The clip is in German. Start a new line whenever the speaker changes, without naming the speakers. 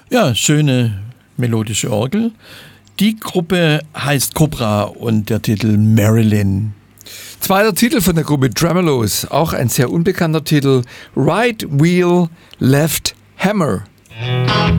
Ja, schöne melodische Orgel. Die Gruppe heißt Cobra und der Titel Marilyn.
Zweiter Titel von der Gruppe Tremeloes, auch ein sehr unbekannter Titel, Right Wheel, Left Hammer.